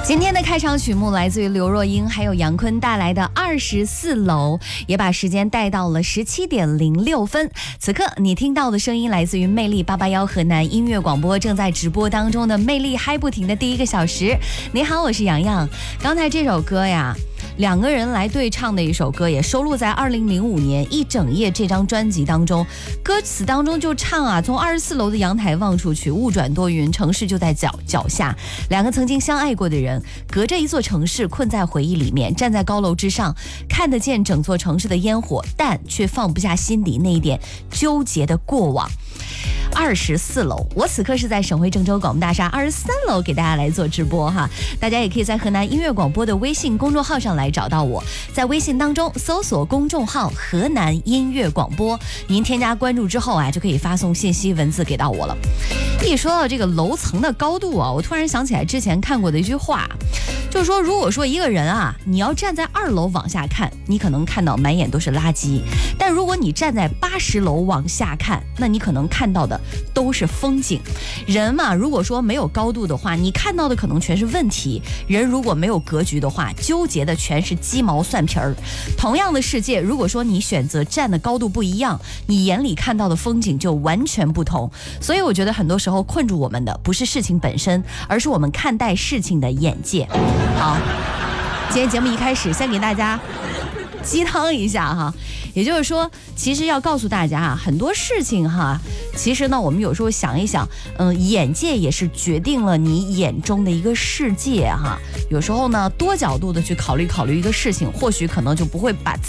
今天的开场曲目来自于刘若英还有杨坤带来的24楼，也把时间带到了17:06分。此刻你听到的声音来自于魅力881河南音乐广播正在直播当中的魅力嗨不停的第一个小时。你好，我是洋洋。刚才这首歌呀，两个人来对唱的一首歌，也收录在2005年一整夜这张专辑当中。歌词当中就唱啊，从24楼的阳台望出去，雾转多云，城市就在脚下。两个曾经相爱过的人，隔着一座城市，困在回忆里面，站在高楼之上，看得见整座城市的烟火，但却放不下心底那一点纠结的过往。24楼，我此刻是在省会郑州广播大厦23楼给大家来做直播哈，大家也可以在河南音乐广播的微信公众号上来找到我，在微信当中搜索公众号河南音乐广播，您添加关注之后啊，就可以发送信息文字给到我了。一说到这个楼层的高度啊，我突然想起来之前看过的一句话，就是说如果说一个人啊，你要站在2楼往下看，你可能看到满眼都是垃圾，但如果你站在80楼往下看，那你可能看到的都是风景。人嘛，如果说没有高度的话，你看到的可能全是问题；人如果没有格局的话，纠结的全是鸡毛蒜皮儿。同样的世界，如果说你选择站的高度不一样，你眼里看到的风景就完全不同。所以我觉得很多时候困住我们的不是事情本身，而是我们看待事情的眼界。好，今天节目一开始先给大家鸡汤一下哈，也就是说，其实要告诉大家啊，很多事情哈，其实呢，我们有时候想一想，眼界也是决定了你眼中的一个世界哈。有时候呢，多角度的去考虑一个事情，或许可能就不会把